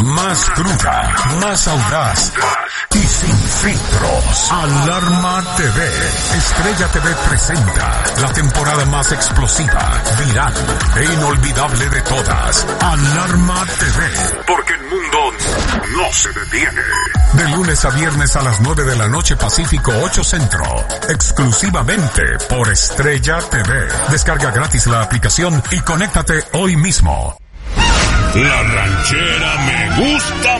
más cruda, más audaz y sin filtros. Alarma TV. Estrella TV presenta la temporada más explosiva, viral e inolvidable de todas. Alarma TV. Porque el mundo no se detiene. De lunes a viernes a las 9 de la noche Pacífico 8 Centro. Exclusivamente por Estrella TV. Descarga gratis la aplicación y conéctate hoy mismo. La ranchera me gusta